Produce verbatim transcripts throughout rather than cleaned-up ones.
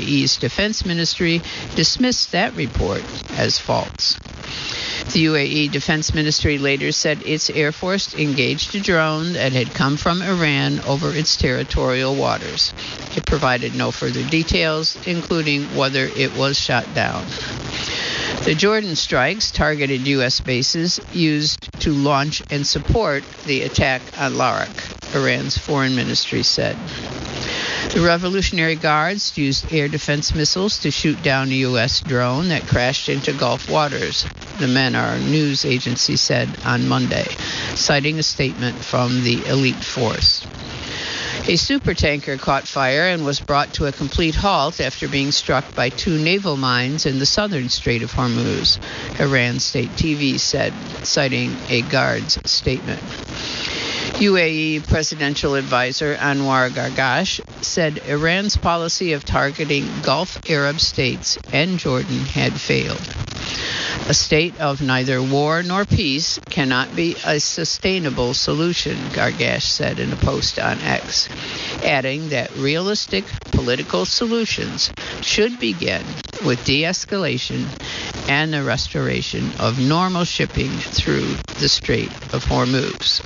E's defense ministry dismissed that report as false. The U A E Defense Ministry later said its Air Force engaged a drone that had come from Iran over its territorial waters. It provided no further details, including whether it was shot down. The Jordan strikes targeted U S bases used to launch and support the attack on Larak, Iran's foreign ministry said. The Revolutionary Guards used air defense missiles to shoot down a U S drone that crashed into Gulf waters, the MENAR news agency said on Monday, citing a statement from the elite force. A supertanker caught fire and was brought to a complete halt after being struck by two naval mines in the southern Strait of Hormuz, Iran state T V said, citing a guard's statement. U A E Presidential Advisor Anwar Gargash said Iran's policy of targeting Gulf Arab states and Jordan had failed. A state of neither war nor peace cannot be a sustainable solution, Gargash said in a post on X, adding that realistic political solutions should begin with de-escalation and the restoration of normal shipping through the Strait of Hormuz.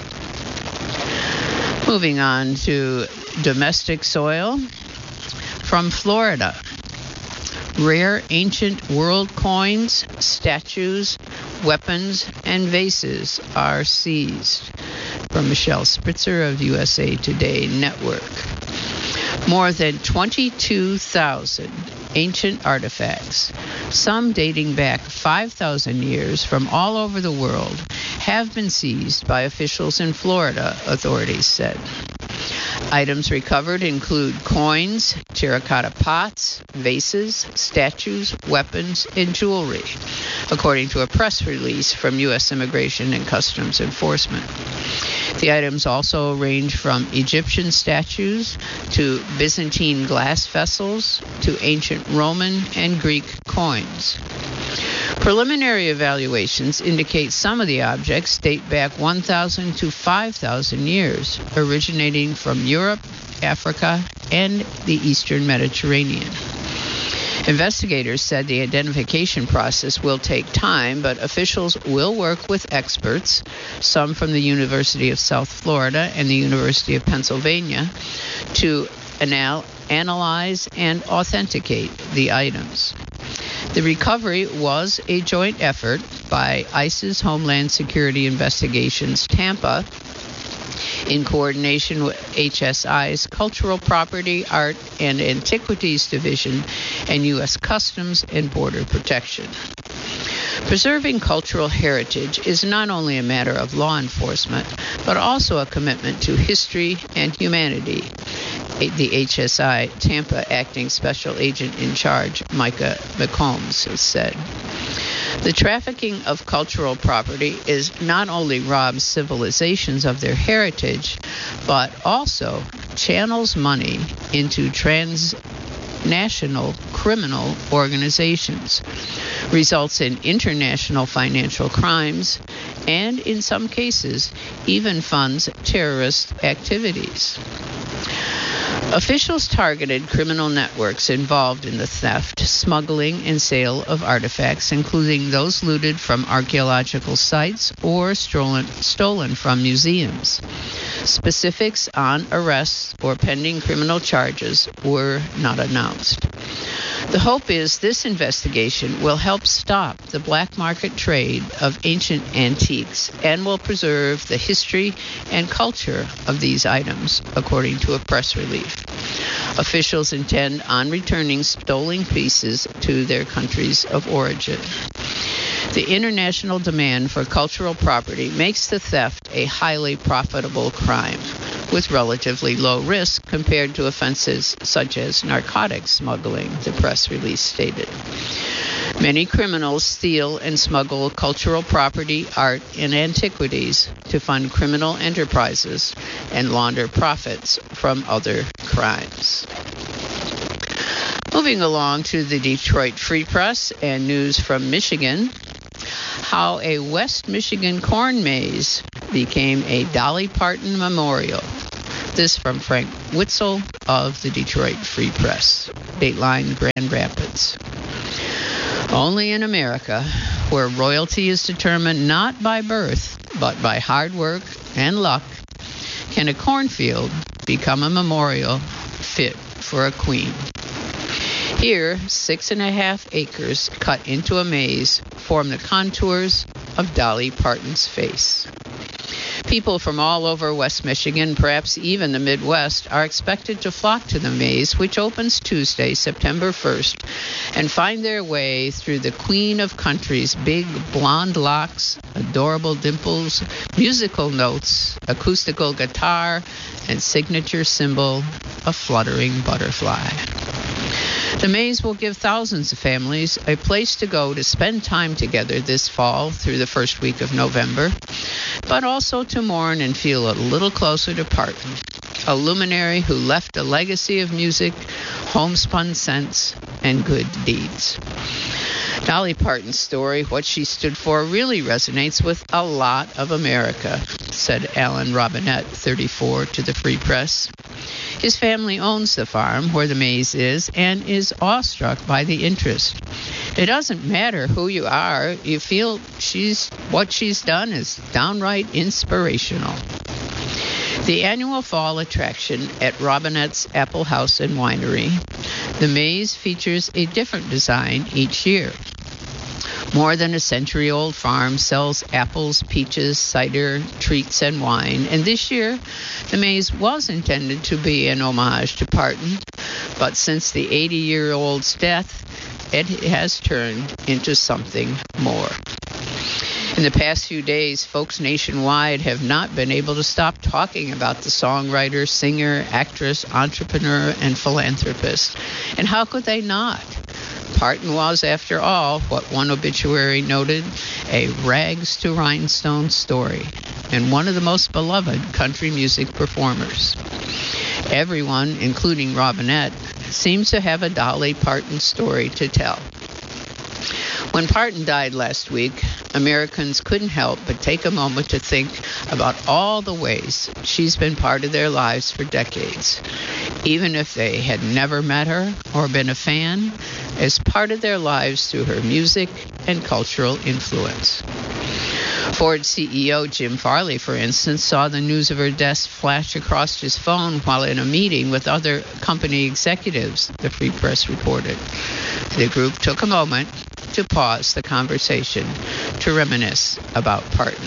Moving on to domestic soil from Florida. Rare ancient world coins, statues, weapons, and vases are seized. From Michelle Spitzer of U S A Today Network. More than twenty-two thousand ancient artifacts, some dating back five thousand years from all over the world, have been seized by officials in Florida, authorities said. Items recovered include coins, terracotta pots, vases, statues, weapons, and jewelry, according to a press release from U S Immigration and Customs Enforcement. The items also range from Egyptian statues to Byzantine glass vessels to ancient Roman and Greek coins. Preliminary evaluations indicate some of the objects date back one thousand to five thousand years, originating from Europe, Africa, and the Eastern Mediterranean. Investigators said the identification process will take time, but officials will work with experts, some from the University of South Florida and the University of Pennsylvania, to anal- analyze and authenticate the items. The recovery was a joint effort by ICE's Homeland Security Investigations Tampa in coordination with H S I's Cultural Property, Art, and Antiquities Division and U S Customs and Border Protection. Preserving cultural heritage is not only a matter of law enforcement, but also a commitment to history and humanity, the H S I Tampa Acting Special Agent in Charge, Micah McCombs, has said. The trafficking of cultural property is not only robs civilizations of their heritage, but also channels money into transnational criminal organizations, results in international financial crimes, and in some cases, even funds terrorist activities. Officials targeted criminal networks involved in the theft, smuggling, and sale of artifacts, including those looted from archaeological sites or stolen, stolen from museums. Specifics on arrests or pending criminal charges were not announced. The hope is this investigation will help stop the black market trade of ancient antiques and will preserve the history and culture of these items, according to a press release. Officials intend on returning stolen pieces to their countries of origin. The international demand for cultural property makes the theft a highly profitable crime, with relatively low risk compared to offenses such as narcotics smuggling, the press release stated. Many criminals steal and smuggle cultural property, art, and antiquities to fund criminal enterprises and launder profits from other crimes. Moving along to the Detroit Free Press and news from Michigan. How a West Michigan corn maze became a Dolly Parton memorial, This from Frank Witzel of the Detroit Free Press. Dateline, Grand Rapids. Only in America, where royalty is determined not by birth, but by hard work and luck, can a cornfield become a memorial fit for a queen. Here, six and a half acres cut into a maze form the contours of Dolly Parton's face. People from all over West Michigan, perhaps even the Midwest, are expected to flock to the maze, which opens Tuesday, September first, and find their way through the Queen of Country's big blonde locks, adorable dimples, musical notes, acoustical guitar, and signature symbol, a fluttering butterfly. The maze will give thousands of families a place to go to spend time together this fall through the first week of November, but also to mourn and feel a little closer to Parton, a luminary who left a legacy of music, homespun scents, and good deeds. Dolly Parton's story, what she stood for, really resonates with a lot of America, said Alan Robinette, thirty-four, to the Free Press. His family owns the farm where the maze is and is awestruck by the interest. It doesn't matter who you are, you feel she's what she's done is downright inspirational. The annual fall attraction at Robinette's Apple House and Winery, the maze features a different design each year. More than a century-old farm sells apples, peaches, cider, treats, and wine. And this year, the maze was intended to be an homage to Parton, but since the eighty-year-old's death, it has turned into something more. In the past few days, folks nationwide have not been able to stop talking about the songwriter, singer, actress, entrepreneur, and philanthropist. And how could they not? Parton was, after all, what one obituary noted, a rags to rhinestones story, and one of the most beloved country music performers. Everyone, including Robinette, seems to have a Dolly Parton story to tell. When Parton died last week, Americans couldn't help but take a moment to think about all the ways she's been part of their lives for decades, even if they had never met her or been a fan, as part of their lives through her music and cultural influence. Ford C E O Jim Farley, for instance, saw the news of her death flash across his phone while in a meeting with other company executives, the Free Press reported. The group took a moment to pause the conversation to reminisce about Parton.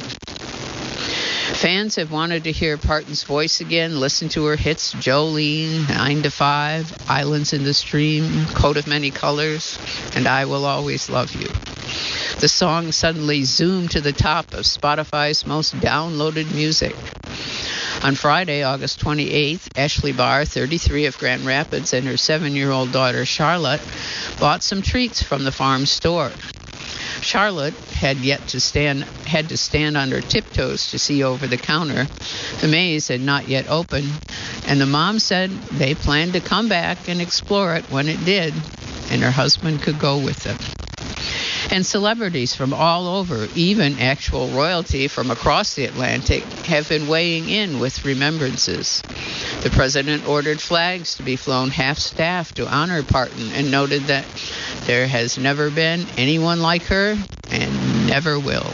Fans have wanted to hear Parton's voice again, listen to her hits Jolene, nine to five, Islands in the Stream, Coat of Many Colors, and I Will Always Love You. The song suddenly zoomed to the top of Spotify's most downloaded music. On Friday, August twenty-eighth, Ashley Barr, thirty-three, of Grand Rapids, and her seven-year-old daughter, Charlotte, bought some treats from the farm store. Charlotte had yet to stand had to stand on her tiptoes to see over the counter. The maze had not yet opened, and the mom said they planned to come back and explore it when it did, and her husband could go with them. And celebrities from all over, even actual royalty from across the Atlantic, have been weighing in with remembrances. The president ordered flags to be flown half-staff to honor Parton and noted that there has never been anyone like her and never will.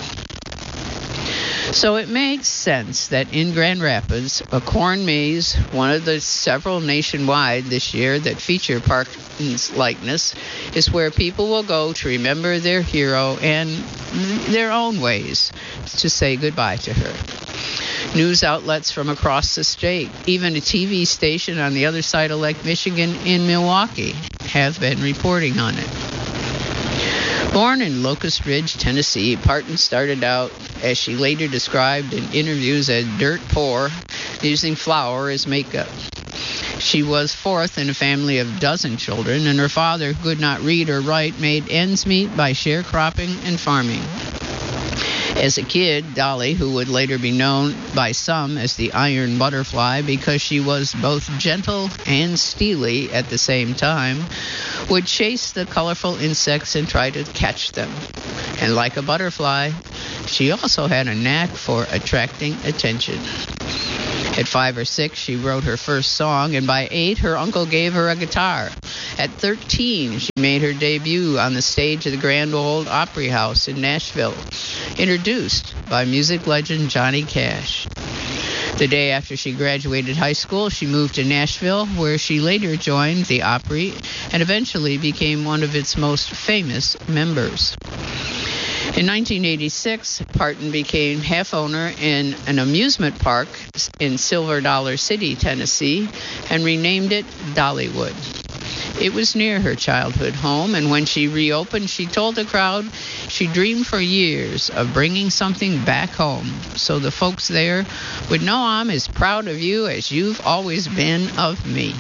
So it makes sense that in Grand Rapids, a corn maze, one of the several nationwide this year that feature Parton's likeness, is where people will go to remember their hero and their own ways to say goodbye to her. News outlets from across the state, even a T V station on the other side of Lake Michigan in Milwaukee, have been reporting on it. Born in Locust Ridge, Tennessee, Parton started out, as she later described in interviews, as dirt poor, using flour as makeup. She was fourth in a family of a dozen children, and her father, who could not read or write, made ends meet by sharecropping and farming. As a kid, Dolly, who would later be known by some as the Iron Butterfly because she was both gentle and steely at the same time, would chase the colorful insects and try to catch them. And like a butterfly, she also had a knack for attracting attention. At five or six, she wrote her first song, and by eight, her uncle gave her a guitar. At thirteen, she made her debut on the stage of the Grand Ole Opry House in Nashville, introduced by music legend Johnny Cash. The day after she graduated high school, she moved to Nashville, where she later joined the Opry and eventually became one of its most famous members. In nineteen eighty-six, Parton became half owner in an amusement park in Silver Dollar City, Tennessee, and renamed it Dollywood. It was near her childhood home, and when she reopened, she told the crowd she dreamed for years of bringing something back home so the folks there would know I'm as proud of you as you've always been of me.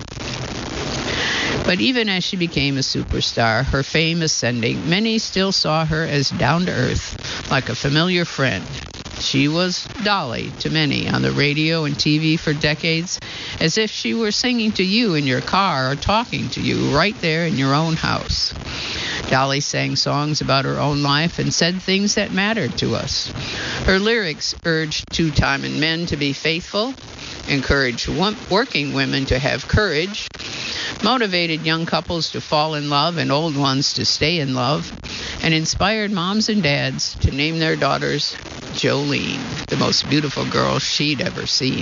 But even as she became a superstar, her fame ascending, many still saw her as down-to-earth, like a familiar friend. She was Dolly to many on the radio and T V for decades, as if she were singing to you in your car or talking to you right there in your own house. Dolly sang songs about her own life and said things that mattered to us. Her lyrics urged two-timing men to be faithful, encouraged working women to have courage, motivated young couples to fall in love and old ones to stay in love, and inspired moms and dads to name their daughters Jolene, the most beautiful girl she'd ever seen.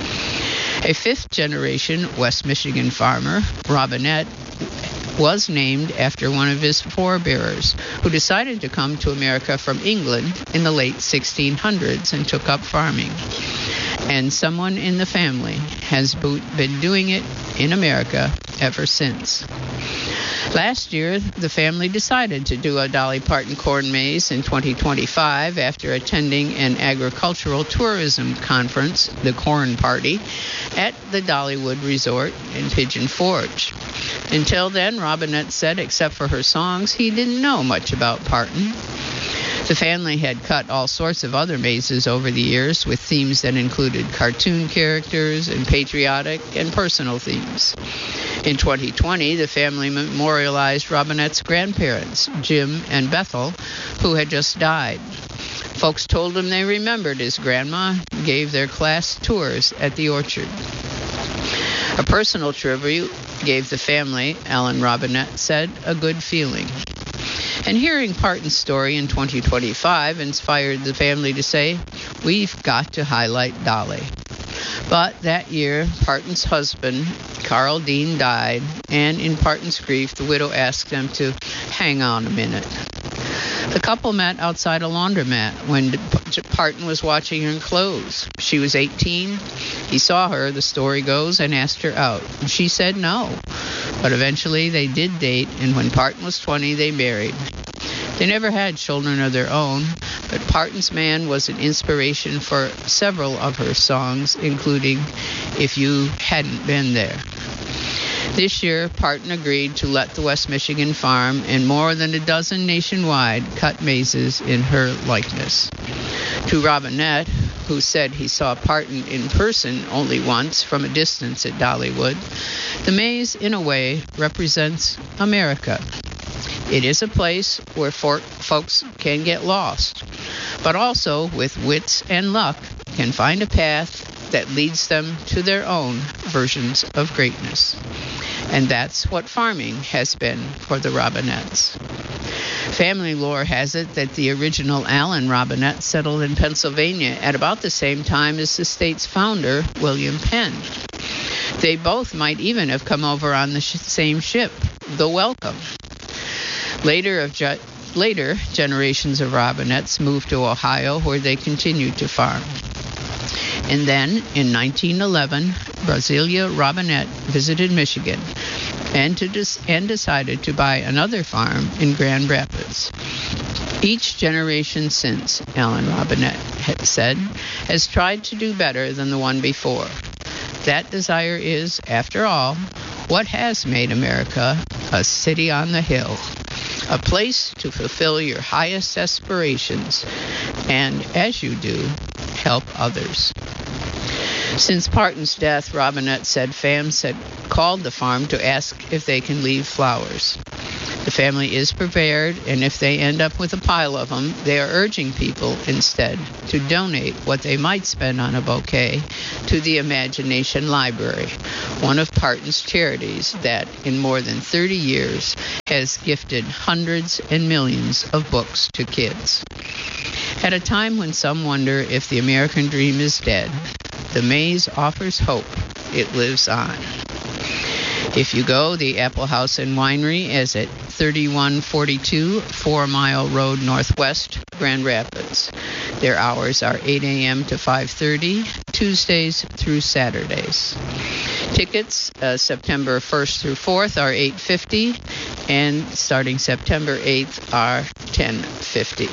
A fifth-generation West Michigan farmer, Robinette, was named after one of his forebearers, who decided to come to America from England in the late sixteen hundreds and took up farming. And someone in the family has been doing it in America ever since. Last year, the family decided to do a Dolly Parton corn maze in twenty twenty-five after attending an agricultural tourism conference, the Corn Party, at the Dollywood Resort in Pigeon Forge. Until then, Robinette said, except for her songs, he didn't know much about Parton. The family had cut all sorts of other mazes over the years with themes that included cartoon characters and patriotic and personal themes. In twenty twenty, the family memorialized Robinette's grandparents, Jim and Bethel, who had just died. Folks told him they remembered his grandma, gave their class tours at the orchard. A personal tribute gave the family, Alan Robinette said, a good feeling. And hearing Parton's story in twenty twenty-five inspired the family to say, we've got to highlight Dolly. But that year, Parton's husband, Carl Dean, died, and in Parton's grief, the widow asked them to hang on a minute. The couple met outside a laundromat when Parton was watching her clothes. She was eighteen. He saw her, the story goes, and asked her out. She said no. But eventually they did date, and when Parton was twenty, they married. They never had children of their own, but Parton's man was an inspiration for several of her songs, including If You Hadn't Been There. This year, Parton agreed to let the West Michigan farm and more than a dozen nationwide cut mazes in her likeness. To Robinette, who said he saw Parton in person only once from a distance at Dollywood, the maze, in a way, represents America. It is a place where for- folks can get lost, but also, with wits and luck, can find a path that leads them to their own versions of greatness. And that's what farming has been for the Robinettes. Family lore has it that the original Alan Robinette settled in Pennsylvania at about the same time as the state's founder, William Penn. They both might even have come over on the sh- same ship, the Welcome. Later, of ge- later, generations of Robinettes moved to Ohio, where they continued to farm. And then, in nineteen eleven, Brasilia Robinette visited Michigan and, to dis- and decided to buy another farm in Grand Rapids. Each generation since, Alan Robinette had said, has tried to do better than the one before. That desire is, after all, what has made America a city on the hill, a place to fulfill your highest aspirations, and, as you do, help others. Since Parton's death, Robinette said fans had called the farm to ask if they can leave flowers. The family is prepared, and if they end up with a pile of them, they are urging people instead to donate what they might spend on a bouquet to the Imagination Library, one of Parton's charities that, in more than thirty years, has gifted hundreds and millions of books to kids. At a time when some wonder if the American dream is dead, the maze offers hope. It lives on. If you go, the Apple House and Winery is at thirty-one forty-two Four Mile Road Northwest, Grand Rapids. Their hours are eight a.m. to five thirty, Tuesdays through Saturdays. Tickets uh, September first through fourth are eight fifty, and starting September eighth are ten fifty.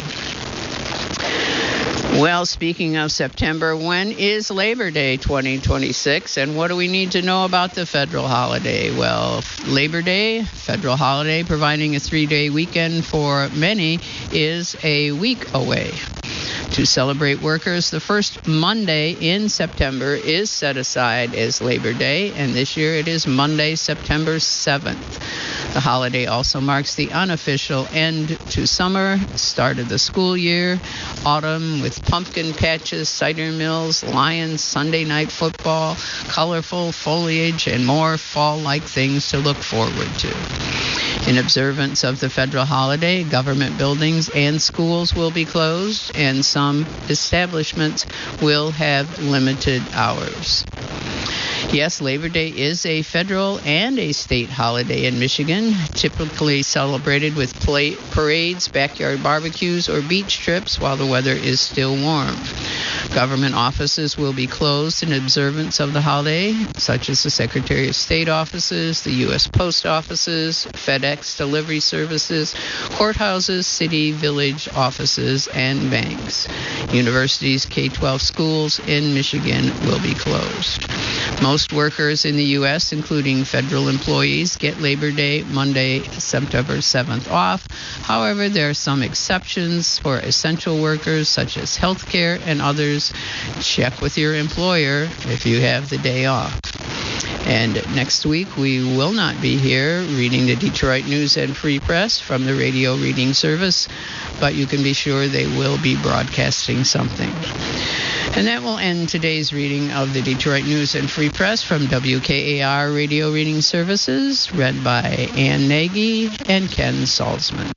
Well, speaking of September, when is Labor Day twenty twenty-six, and what do we need to know about the federal holiday? Well, Labor Day, federal holiday, providing a three-day weekend for many, is a week away. To celebrate workers, the first Monday in September is set aside as Labor Day, and this year it is Monday, September seventh. The holiday also marks the unofficial end to summer, start of the school year, autumn with pumpkin patches, cider mills, lions, Sunday night football, colorful foliage, and more fall-like things to look forward to. In observance of the federal holiday, government buildings and schools will be closed, and some establishments will have limited hours. Yes, Labor Day is a federal and a state holiday in Michigan, typically celebrated with play, parades, backyard barbecues, or beach trips while the weather is still warm. Government offices will be closed in observance of the holiday, such as the Secretary of State offices, the U S Post offices, FedEx delivery services, courthouses, city, village offices, and banks. Universities, K twelve schools in Michigan will be closed. Most workers in the U S, including federal employees, get Labor Day, Monday, September seventh off. However, there are some exceptions for essential workers, such as healthcare and others. Check with your employer if you have the day off. And next week, we will not be here reading the Detroit News and Free Press from the radio reading service, but you can be sure they will be broadcasting something. And that will end today's reading of the Detroit News and Free Press from W K A R Radio Reading Services, read by Ann Nagy and Ken Salzman.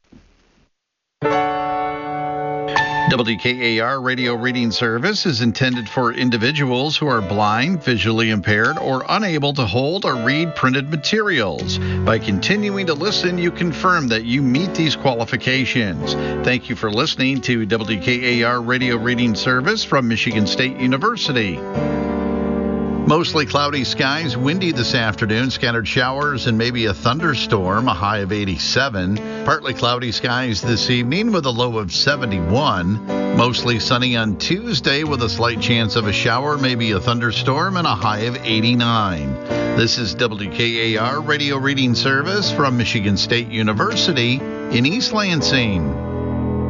W K A R Radio Reading Service is intended for individuals who are blind, visually impaired, or unable to hold or read printed materials. By continuing to listen, you confirm that you meet these qualifications. Thank you for listening to W K A R Radio Reading Service from Michigan State University. Mostly cloudy skies, windy this afternoon, scattered showers and maybe a thunderstorm, a high of eighty-seven. Partly cloudy skies this evening with a low of seventy-one. Mostly sunny on Tuesday with a slight chance of a shower, maybe a thunderstorm, and a high of eighty-nine. This is W K A R Radio Reading Service from Michigan State University in East Lansing.